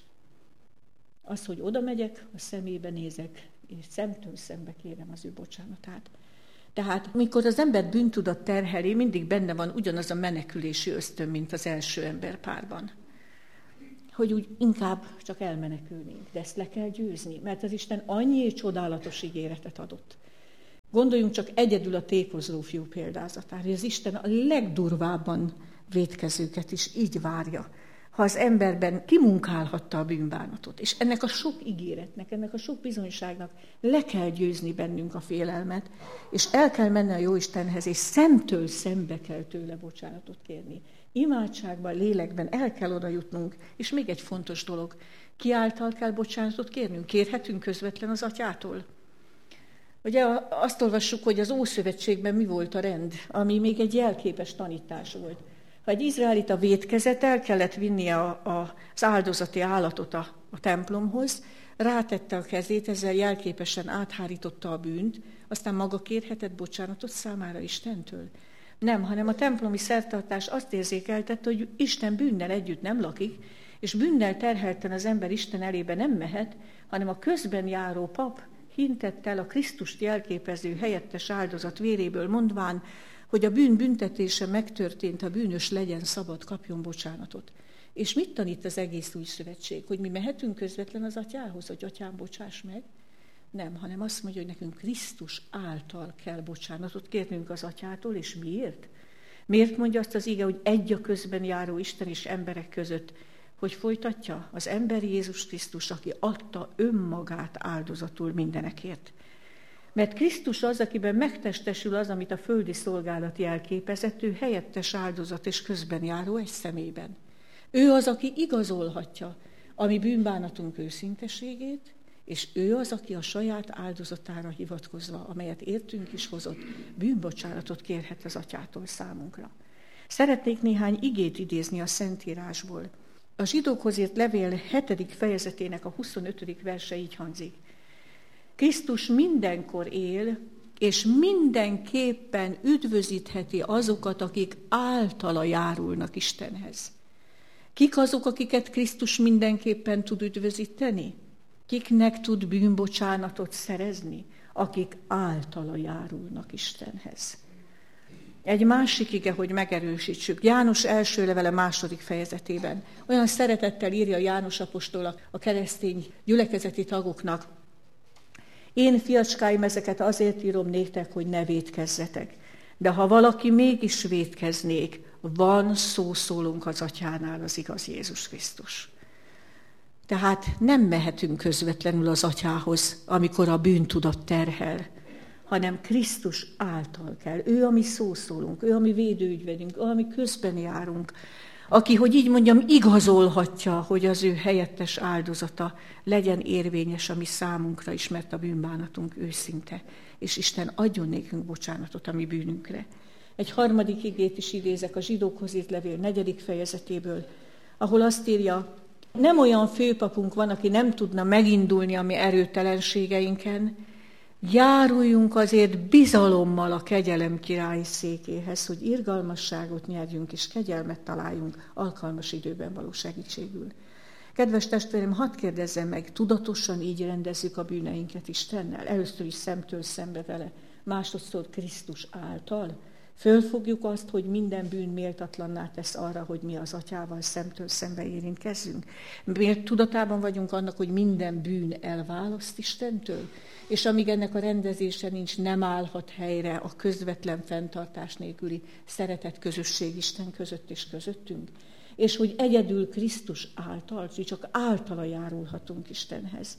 Az, hogy oda megyek, a szemébe nézek, és szemtől szembe kérem az ő bocsánatát. Tehát, mikor az ember bűntudat terheli, mindig benne van ugyanaz a menekülési ösztön, mint az első emberpárban. Hogy úgy inkább csak elmenekülnénk, de ezt le kell győzni, mert az Isten annyi csodálatos ígéretet adott. Gondoljunk csak egyedül a tékozló fiú példázatára, hogy az Isten a legdurvábban vétkezőket is így várja, ha az emberben kimunkálhatta a bűnbánatot. És ennek a sok ígéretnek, ennek a sok bizonyságnak le kell győzni bennünk a félelmet, és el kell menni a Jóistenhez, és szemtől szembe kell tőle bocsánatot kérni. Imádságban, lélekben el kell oda jutnunk, és még egy fontos dolog, ki által kell bocsánatot kérnünk? Kérhetünk közvetlen az Atyától? Ugye azt olvassuk, hogy az Ószövetségben mi volt a rend, ami még egy jelképes tanítás volt. Ha egy izraelita vétkezett, el kellett vinnie a, a, az áldozati állatot a, a templomhoz, rátette a kezét, ezzel jelképesen áthárította a bűnt, aztán maga kérhetett bocsánatot számára Istentől. Nem, hanem a templomi szertartás azt érzékeltette, hogy Isten bűnnel együtt nem lakik, és bűnnel terhelten az ember Isten elébe nem mehet, hanem a közben járó pap hintett el a Krisztust jelképező helyettes áldozat véréből, mondván, hogy a bűn büntetése megtörtént, a bűnös legyen szabad, kapjon bocsánatot. És mit tanít az egész új szövetség? Hogy mi mehetünk közvetlen az Atyához, hogy Atyám, bocsáss meg? Nem, hanem azt mondja, hogy nekünk Krisztus által kell bocsánatot kérnünk az Atyától, és miért? Miért mondja azt az ige, hogy egy a közben járó Isten és emberek között, hogy folytatja? Az ember Jézus Krisztus, aki adta önmagát áldozatul mindenekért. Mert Krisztus az, akiben megtestesül az, amit a földi szolgálat jelképezett, ő helyettes áldozat és közben járó egy személyben. Ő az, aki igazolhatja a mi bűnbánatunk őszinteségét, és ő az, aki a saját áldozatára hivatkozva, amelyet értünk is hozott, bűnbocsánatot kérhet az Atyától számunkra. Szeretnék néhány igét idézni a Szentírásból. A zsidókhoz írt levél hetedik fejezetének a huszonötödik verse így hangzik. Krisztus mindenkor él, és mindenképpen üdvözítheti azokat, akik általa járulnak Istenhez. Kik azok, akiket Krisztus mindenképpen tud üdvözíteni? Kiknek tud bűnbocsánatot szerezni? Akik általa járulnak Istenhez. Egy másik ige, hogy megerősítsük. János első levele második fejezetében. Olyan szeretettel írja János apostol a keresztény gyülekezeti tagoknak. Én, fiacskáim, ezeket azért írom néktek, hogy ne vétkezzetek. De ha valaki mégis vétkeznék, van szószólunk az Atyánál, az igaz Jézus Krisztus. Tehát nem mehetünk közvetlenül az Atyához, amikor a bűntudat terhel, hanem Krisztus által kell. Ő a mi szószólunk, ő a mi védőügyvedünk, ő a mi közben járunk, aki, hogy így mondjam, igazolhatja, hogy az ő helyettes áldozata legyen érvényes a mi számunkra is, mert a bűnbánatunk őszinte, és Isten adjon nékünk bocsánatot a mi bűnünkre. Egy harmadik igét is idézek a zsidókhoz írt levél negyedik fejezetéből, ahol azt írja, nem olyan főpapunk van, aki nem tudna megindulni a mi erőtelenségeinken, járuljunk azért bizalommal a kegyelem királyi székéhez, hogy irgalmasságot nyerjünk és kegyelmet találjunk alkalmas időben való segítségül. Kedves testvérem, hadd kérdezzem meg, tudatosan így rendezzük a bűneinket Istennel? Először is szemtől szembe vele, másodszor Krisztus által. Fölfogjuk azt, hogy minden bűn méltatlanná tesz arra, hogy mi az Atyával szemtől szembe érintkezzünk. Miért tudatában vagyunk annak, hogy minden bűn elválaszt Istentől? És amíg ennek a rendezése nincs, nem állhat helyre a közvetlen fenntartás nélküli szeretet közösség Isten között és közöttünk. És hogy egyedül Krisztus által, csak általa járulhatunk Istenhez.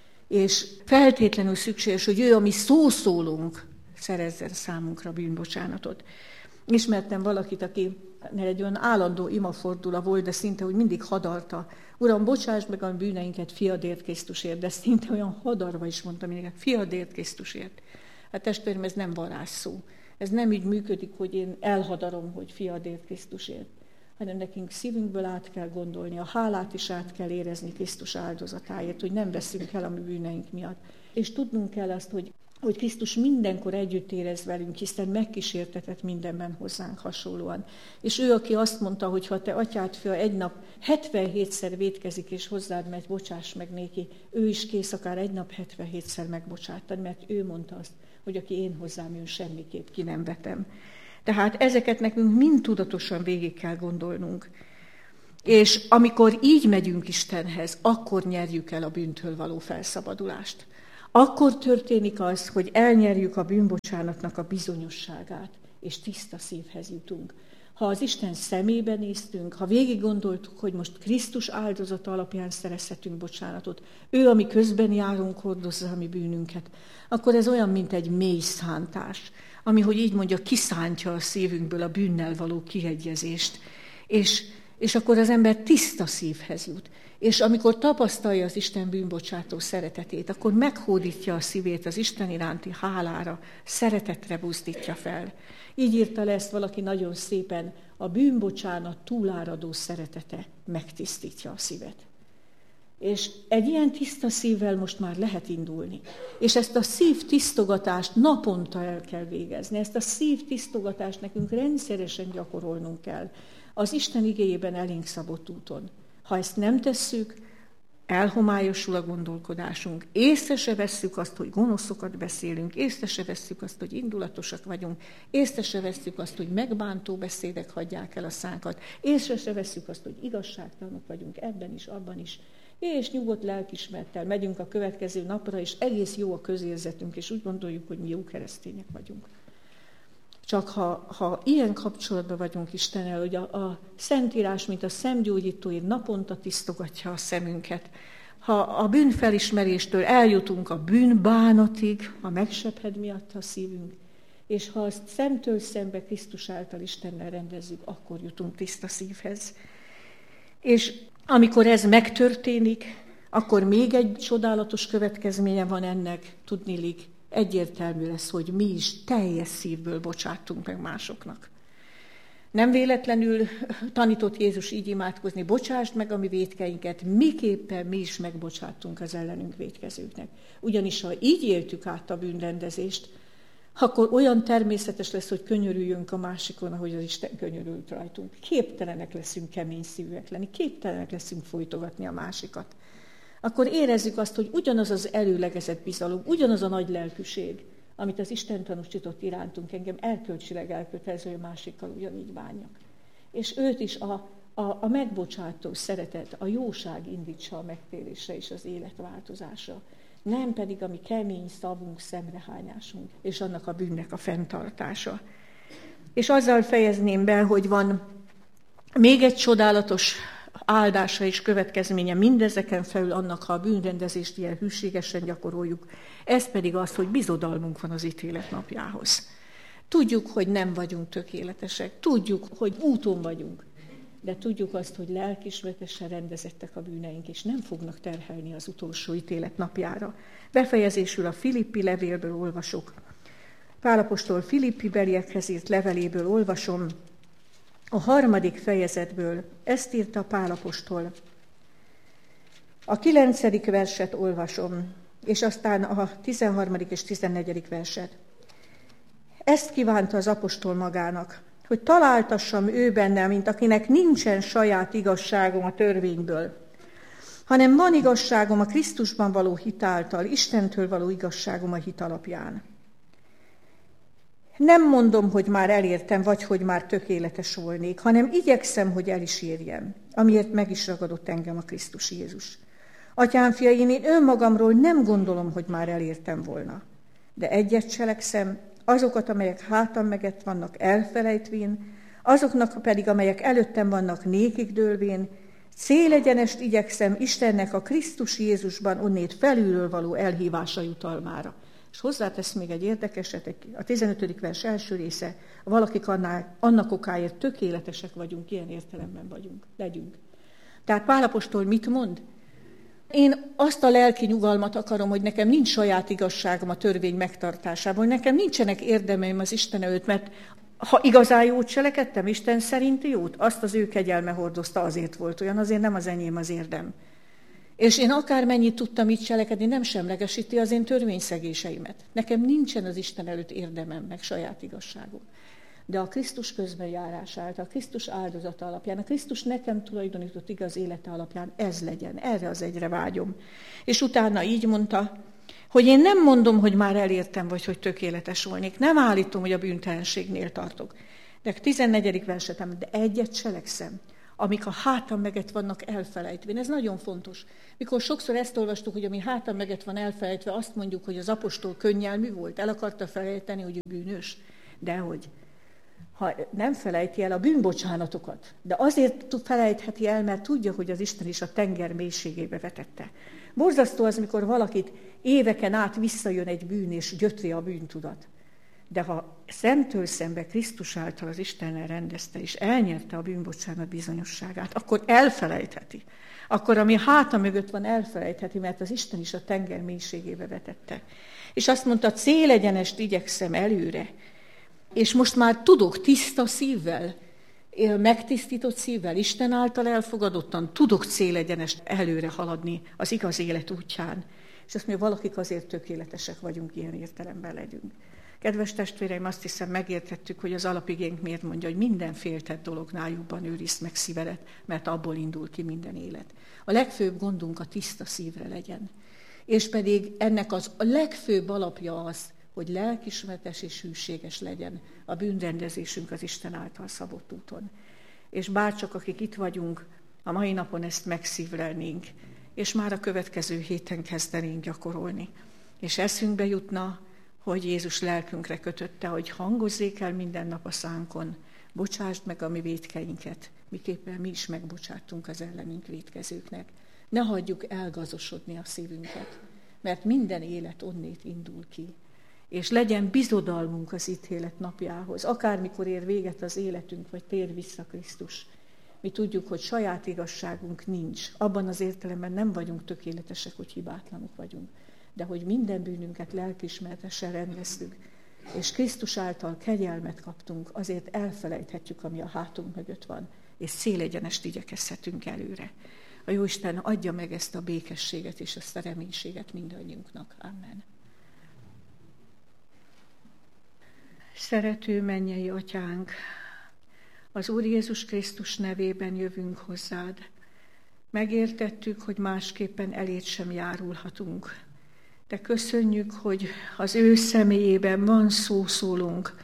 És feltétlenül szükséges, hogy ő, ami szószólunk, szerezzen számunkra bűnbocsánatot. Ismertem valakit, aki egy olyan állandó imafordula volt, de szinte úgy mindig hadarta. Uram, bocsáss meg a bűneinket fiadért Krisztusért, de szinte olyan hadarva is mondta mindig, fiadért Krisztusért. Hát testvérem, ez nem varázsszó. Ez nem így működik, hogy én elhadarom, hogy fiadért Krisztusért, hanem nekünk szívünkből át kell gondolni, a hálát is át kell érezni Krisztus áldozatáért, hogy nem veszünk el a mi bűneink miatt. És tudnunk kell azt, hogy hogy Krisztus mindenkor együtt érez velünk, hiszen megkísértetett mindenben hozzánk hasonlóan. És ő, aki azt mondta, hogy ha te atyád fia egy nap hetvenhétszer vétkezik, és hozzád megy, bocsáss meg néki, ő is kész akár egy nap hetvenhétszer megbocsátani, mert ő mondta azt, hogy aki én hozzám jön, semmiképp ki nem vetem. Tehát ezeket nekünk mind tudatosan végig kell gondolnunk. És amikor így megyünk Istenhez, akkor nyerjük el a bűntől való felszabadulást. Akkor történik az, hogy elnyerjük a bűnbocsánatnak a bizonyosságát, és tiszta szívhez jutunk. Ha az Isten szemébe néztünk, ha végig gondoltuk, hogy most Krisztus áldozata alapján szerezhetünk bocsánatot, ő, ami közben járunk, hordozza a mi bűnünket, akkor ez olyan, mint egy mély szántás, ami, hogy így mondja, kiszántja a szívünkből a bűnnel való kiegyezést, és, és akkor az ember tiszta szívhez jut. És amikor tapasztalja az Isten bűnbocsátó szeretetét, akkor meghódítja a szívét az Isten iránti hálára, szeretetre buzdítja fel. Így írta le ezt valaki nagyon szépen, a bűnbocsánat túláradó szeretete megtisztítja a szívet. És egy ilyen tiszta szívvel most már lehet indulni. És ezt a szív tisztogatást naponta el kell végezni. Ezt a szív tisztogatást nekünk rendszeresen gyakorolnunk kell. Az Isten igéjében elénk szabott úton. Ha ezt nem tesszük, elhomályosul a gondolkodásunk. Észre se vesszük azt, hogy gonoszokat beszélünk, észre se vesszük azt, hogy indulatosak vagyunk, észre se vesszük azt, hogy megbántó beszédek hagyják el a szánkat, észre se vesszük azt, hogy igazságtalanok vagyunk ebben is, abban is, és nyugodt lelkismerettel megyünk a következő napra, és egész jó a közérzetünk, és úgy gondoljuk, hogy mi jó keresztények vagyunk. Csak ha, ha ilyen kapcsolatban vagyunk Istennel, hogy a, a Szentírás, mint a szemgyógyítóért naponta tisztogatja a szemünket, ha a bűnfelismeréstől eljutunk a bűnbánatig, ha megsephed miatt a szívünk, és ha azt szemtől szembe Krisztus által Istennel rendezzük, akkor jutunk tiszta szívhez. És amikor ez megtörténik, akkor még egy csodálatos következménye van ennek, tudniillik, egyértelmű lesz, hogy mi is teljes szívből bocsátunk meg másoknak. Nem véletlenül tanított Jézus így imádkozni, bocsásd meg a mi vétkeinket, miképpen mi is megbocsátunk az ellenünk vétkezőknek. Ugyanis ha így éltük át a bűnrendezést, akkor olyan természetes lesz, hogy könyörüljünk a másikon, ahogy az Isten könyörült rajtunk. Képtelenek leszünk kemény szívűek lenni, képtelenek leszünk folytogatni a másikat. Akkor érezzük azt, hogy ugyanaz az előlegezett bizalom, ugyanaz a nagy lelkűség, amit az Isten tanúsított irántunk, engem erkölcsileg elkötelező, hogy másikkal ugyanígy bánjak. És őt is a, a, a megbocsátó szeretet, a jóság indítsa a megtérésre és az életváltozásra. Nem pedig a mi kemény szavunk, szemrehányásunk, és annak a bűnnek a fenntartása. És azzal fejezném be, hogy van még egy csodálatos áldása és következménye mindezeken felül annak, ha a bűnrendezést ilyen hűségesen gyakoroljuk. Ez pedig az, hogy bizodalmunk van az ítélet napjához. Tudjuk, hogy nem vagyunk tökéletesek, tudjuk, hogy úton vagyunk, de tudjuk azt, hogy lelkismeretesen rendezettek a bűneink, és nem fognak terhelni az utolsó ítélet napjára. Befejezésül a Filippi levélből olvasok. Pál apostol Filippi beliekhez írt leveléből olvasom, a harmadik fejezetből, ezt írta Pál apostol. A kilencedik verset olvasom, és aztán a tizenharmadik és tizennegyedik verset. Ezt kívánta az apostol magának, hogy találtassam ő benne, mint akinek nincsen saját igazságom a törvényből, hanem van igazságom a Krisztusban való hit által, Istentől való igazságom a hit alapján. Nem mondom, hogy már elértem, vagy hogy már tökéletes volnék, hanem igyekszem, hogy el is érjem, amiért meg is ragadott engem a Krisztus Jézus. Atyám fiaim, én önmagamról nem gondolom, hogy már elértem volna, de egyet cselekszem, azokat, amelyek hátam mögött vannak elfelejtvén, azoknak pedig, amelyek előttem vannak nékig dőlvén, célegyenest igyekszem Istennek a Krisztus Jézusban onnét felülről való elhívása jutalmára. És hozzátesz még egy érdekeset, a tizenötödik vers első része, valakik annál, annak okáért tökéletesek vagyunk, ilyen értelemben vagyunk, legyünk. Tehát Pál apostol mit mond? Én azt a lelki nyugalmat akarom, hogy nekem nincs saját igazságom a törvény megtartásában, hogy nekem nincsenek érdemeim az Isten előtt, mert ha igazán jót cselekedtem, Isten szerinti jót, azt az ő kegyelme hordozta, azért volt olyan, azért nem az enyém az érdem. És én akármennyit tudtam így cselekedni, nem semlegesíti az én törvényszegéseimet. Nekem nincsen az Isten előtt érdemem, meg saját igazságom. De a Krisztus közbenjárás által, a Krisztus áldozata alapján, a Krisztus nekem tulajdonított igaz élete alapján ez legyen, erre az egyre vágyom. És utána így mondta, Hogy én nem mondom, hogy már elértem, vagy hogy tökéletes volnék. Nem állítom, hogy a bűntelenségnél tartok. De tizennegyedik versetem, de egyet cselekszem, amik a hátam meget vannak elfelejtve. Ez nagyon fontos. Mikor sokszor ezt olvastuk, hogy ami hátam meget van elfelejtve, azt mondjuk, hogy az apostol könnyelmű volt, el akarta felejteni, hogy ő bűnös. Dehogy. Ha nem felejti el a bűnbocsánatokat, de azért felejtheti el, mert tudja, hogy az Isten is a tenger mélységébe vetette. Borzasztó az, mikor valakit éveken át visszajön egy bűn, és gyötri a bűntudat. De ha szemtől szembe Krisztus által az Istennel rendezte, és elnyerte a bűnbocsánat bizonyosságát, akkor elfelejtheti. Akkor ami háta mögött van, elfelejtheti, mert az Isten is a tenger mélységébe vetette. És azt mondta, célegyenest igyekszem előre. És most már tudok tiszta szívvel, megtisztított szívvel, Isten által elfogadottan, tudok célegyenest előre haladni az igaz élet útján. És azt mondja, valakik azért tökéletesek vagyunk, ilyen értelemben legyünk. Kedves testvéreim, azt hiszem megértettük, hogy az alapigénk miért mondja, hogy minden féltett dolognál jobban őrizd meg szívedet, mert abból indul ki minden élet. A legfőbb gondunk a tiszta szívre legyen. És pedig ennek az a legfőbb alapja az, hogy lelkismeretes és hűséges legyen a bűnrendezésünk az Isten által szabott úton. És bárcsak akik itt vagyunk, a mai napon ezt megszívlelnénk, és már a következő héten kezdenénk gyakorolni. És eszünkbe jutna, hogy Jézus lelkünkre kötötte, hogy hangozzék el minden nap a szánkon, bocsásd meg a mi vétkeinket, miképpen mi is megbocsátunk az ellenünk vétkezőknek. Ne hagyjuk elgazosodni a szívünket, mert minden élet onnét indul ki. És legyen bizodalmunk az ítélet napjához, akármikor ér véget az életünk, vagy tér vissza Krisztus. Mi tudjuk, hogy saját igazságunk nincs. Abban az értelemben nem vagyunk tökéletesek, hogy hibátlanok vagyunk. De hogy minden bűnünket lelkiismeretesen rendeztük, és Krisztus által kegyelmet kaptunk, azért elfelejthetjük, ami a hátunk mögött van, és célegyenest igyekezhetünk előre. A Jóisten adja meg ezt a békességet és ezt a reménységet mindannyiunknak. Amen. Szerető mennyei Atyánk, az Úr Jézus Krisztus nevében jövünk hozzád. Megértettük, hogy másképpen eléd sem járulhatunk. De köszönjük, hogy az ő személyében van szószólónk,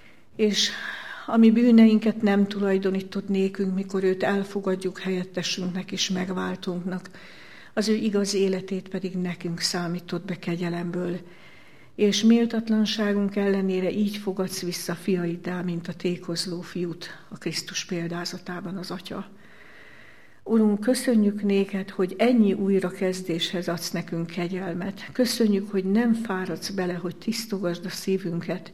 és ami bűneinket nem tulajdonított nékünk, mikor őt elfogadjuk helyettesünknek és megváltunknak, az ő igaz életét pedig nekünk számított be kegyelemből. És méltatlanságunk ellenére így fogadsz vissza fiaiddá, mint a tékozló fiút a Krisztus példázatában az Atya. Urunk, köszönjük néked, hogy ennyi újrakezdéshez adsz nekünk kegyelmet. Köszönjük, hogy nem fáradsz bele, hogy tisztogasd a szívünket,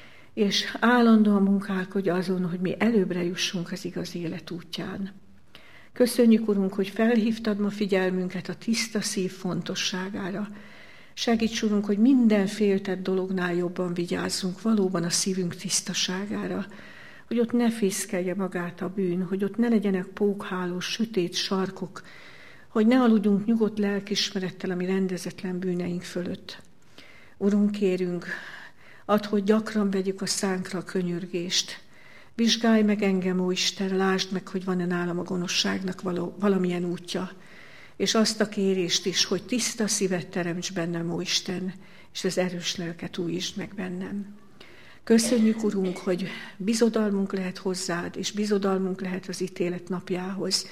és állandóan munkálkodj azon, hogy mi előbbre jussunk az igaz élet útján. Köszönjük, Urunk, hogy felhívtad ma figyelmünket a tiszta szív fontosságára. Segíts, Urunk, hogy minden féltett dolognál jobban vigyázzunk valóban a szívünk tisztaságára, hogy ott ne fészkelje magát a bűn, hogy ott ne legyenek pókhálós, sötét sarkok, hogy ne aludjunk nyugodt lelkismerettel a mi rendezetlen bűneink fölött. Urunk, kérünk, add, hogy gyakran vegyük a szánkra a könyörgést. Vizsgálj meg engem, ó Isten, lásd meg, hogy van-e nálam a gonoszságnak való, valamilyen útja, és azt a kérést is, hogy tiszta szívet teremts bennem, ó Isten, és az erős lelket újítsd meg bennem. Köszönjük, Urunk, hogy bizodalmunk lehet hozzád, és bizodalmunk lehet az ítélet napjához.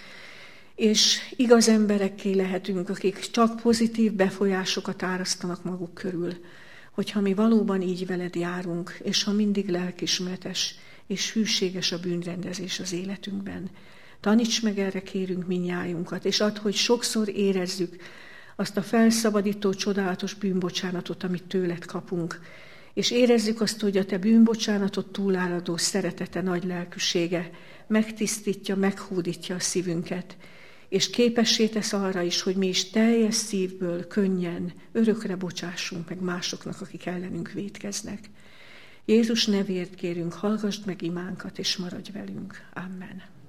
És igaz emberekké lehetünk, akik csak pozitív befolyásokat árasztanak maguk körül, hogyha mi valóban így veled járunk, és ha mindig lelkismeretes és hűséges a bűnrendezés az életünkben. Taníts meg erre, kérünk mindnyájunkat, és add, hogy sokszor érezzük azt a felszabadító, csodálatos bűnbocsánatot, amit tőled kapunk, és érezzük azt, hogy a te bűnbocsánatot túláradó szeretete, nagy lelkűsége megtisztítja, meghódítja a szívünket, és képessé tesz arra is, hogy mi is teljes szívből, könnyen, örökre bocsássunk meg másoknak, akik ellenünk vétkeznek. Jézus nevért kérünk, hallgassd meg imánkat, és maradj velünk. Amen.